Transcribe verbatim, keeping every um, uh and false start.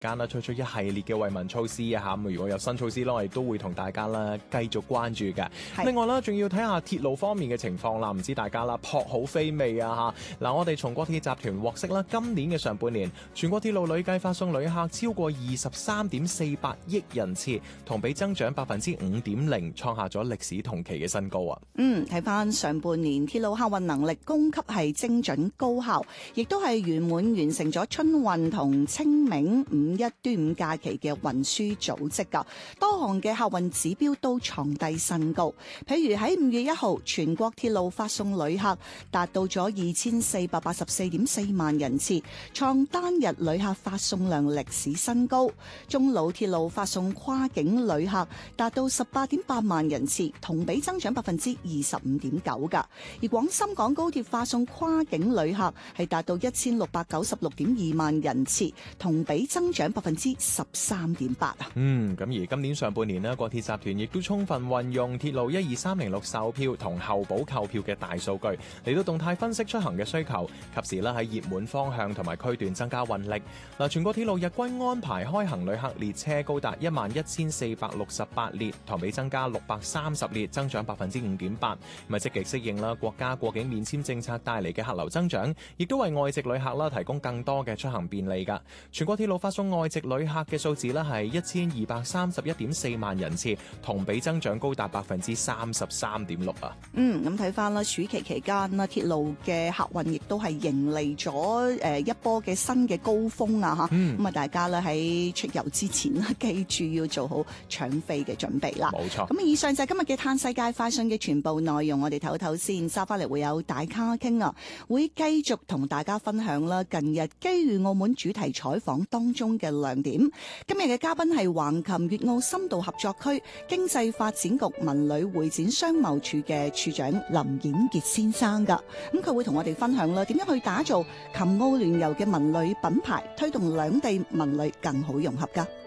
間啦推出一系列嘅惠民措施啊嚇，咁如果有新措施啦，我哋都會同大家啦繼續關注嘅。另外啦，仲要睇下鐵路方面嘅情況啦，唔知大家啦撲好飛未啊嚇？嗱，我哋從國鐵集團獲悉啦，今年嘅上半年全國鐵路累計發送旅客超過二十三點四八億人次，同比增長百分之五點零，創下咗歷史同期嘅新高啊！ 嗯，睇翻上半年鐵路客運能力供給係精準高效，亦都係圓滿完成咗春運同清明五一端午假期嘅運輸組織噶，多項嘅客運指標都創低新高。譬如喺五月一號，全國鐵路發送旅客達到咗二千四百八十四點四萬人次，創單日旅客發送量歷史新高。中老鐵路發送跨境旅客達到十八點八萬人次，同比增長百分之二十五點九噶。而廣深港高鐵發送跨境旅客係達到一千六百九十六點二萬人次，同比增長百分之十三點八啊。 嗯，咁而今年上半年呢，國鐵集團亦都充分運用鐵路一二三零六售票同候補購票嘅大數據，嚟到動態分析出行嘅需求，及時啦喺熱門方向同埋區段增加運力。嗱，全國鐵路日均安排開行旅客列車高達一萬一千四百六十八列，同比增加六百三十列，增長百分之五點八。咁啊，積極適應啦國家過境免簽政策帶嚟嘅客流增長，亦都為外籍旅客啦提供更多嘅出行便利㗎。全國鐵路發送外籍旅客嘅數字咧係一千二百三十一點四萬人次，同比增長高達百分之三十三點六啊。 嗯，咁睇翻啦，暑期期間啦，鐵路嘅客運亦都係迎嚟咗誒一波嘅新嘅高峰啊！嚇、嗯，咁啊，大家咧喺出遊之前啦，記住要做好搶飛嘅準備啦。 冇錯。 咁以上就係今日嘅嘆世界快訊嘅全部內容，我哋唞唞先，收翻嚟會有大咖傾啊，會繼續同大家分享啦。近日機遇澳門主題採訪當中嘅亮點，今日嘅嘉賓係橫琴粵澳深度合作區經濟發展局文旅會展商貿處嘅處長林演傑先生噶，咁佢會同我哋分享啦，點樣去打造琴澳聯遊嘅文旅品牌，推動兩地文旅更好融合噶。